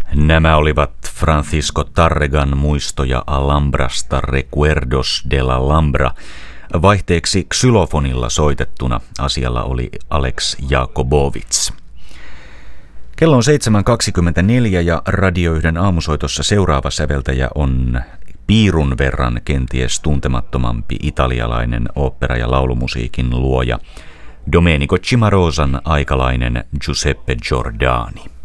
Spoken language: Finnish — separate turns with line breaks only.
Nämä olivat Francisco Tarregan muistoja Alhambrasta, Recuerdos de la Alhambra. Vaihteeksi xylofonilla soitettuna asialla oli Alex Jakobowicz. Kello on 7.24 ja Radio 1 aamusoitossa seuraava säveltäjä on piirun verran kenties tuntemattomampi italialainen opera- ja laulumusiikin luoja Domenico Cimarosan aikalainen Giuseppe Giordani.